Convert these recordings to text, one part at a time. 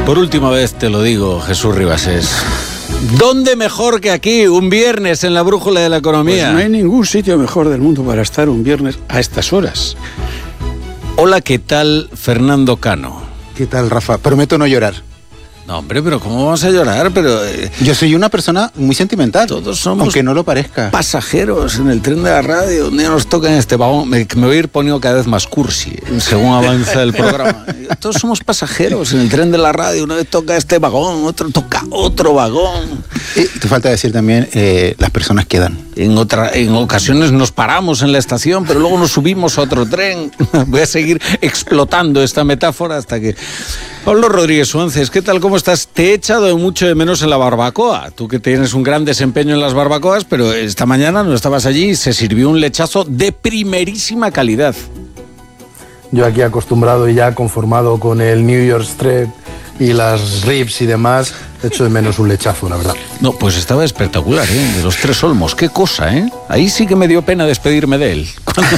Por última vez te lo digo, Jesús Ribasés. ¿Dónde mejor que aquí, un viernes en la brújula de la economía? Pues no hay ningún sitio mejor del mundo para estar un viernes a estas horas. Hola, ¿qué tal, Fernando Cano? ¿Qué tal, Rafa? Prometo no llorar. No, hombre, pero ¿cómo vamos a llorar? Pero yo soy una persona muy sentimental. Todos somos, aunque no lo parezca, pasajeros en el tren de la radio. Un día nos toca en este vagón. Me voy a ir poniendo cada vez más cursi según avanza el programa. Todos somos pasajeros en el tren de la radio. Una vez toca este vagón, otro toca otro vagón. Te falta decir también, las personas quedan. En ocasiones nos paramos en la estación, pero luego nos subimos a otro tren. Voy a seguir explotando esta metáfora hasta que... Pablo Rodríguez Suances, ¿qué tal? ¿Cómo estás? Te he echado mucho de menos en la barbacoa. Tú que tienes un gran desempeño en las barbacoas, pero esta mañana no estabas allí y se sirvió un lechazo de primerísima calidad. Yo aquí acostumbrado y ya conformado con el New York Strip y las ribs y demás, echo de menos un lechazo, la verdad. No, pues estaba espectacular, ¿eh? De los Tres Olmos, qué cosa, ¿eh? Ahí sí que me dio pena despedirme de él.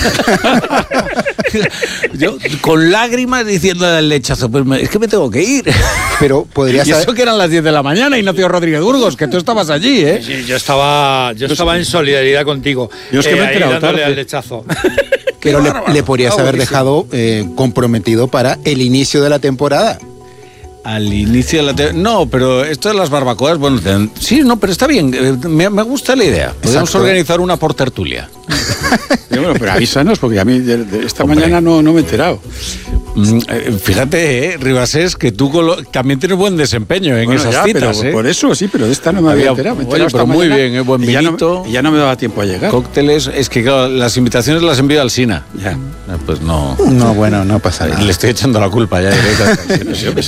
Yo, con lágrimas diciendo al lechazo, pues es que me tengo que ir. Pero podría saber... Y eso que eran las 10 de la mañana, Ignacio Rodríguez Burgos, que tú estabas allí, ¿eh? Sí, yo estaba en solidaridad contigo. Yo es que me he enterado dándole tarde. al lechazo. Pero le podrías haber dejado comprometido para el inicio de la temporada. Al inicio de la no, pero esto de las barbacoas, bueno, sí, no, pero está bien, me gusta la idea. Podemos organizar una por tertulia. Bueno, pero avísanos, porque a mí de esta mañana no me he enterado. Fíjate, Ribasés, que tú también tienes buen desempeño en esas citas. Pero por eso sí, pero de esta no me había enterado. Oye, pero muy bien, buen vinito. Ya no me daba tiempo a llegar. Cócteles, es que claro, las invitaciones las envío al SINA. Ya. Pues no. No, bueno, no pasa nada. Le estoy echando la culpa ya directamente.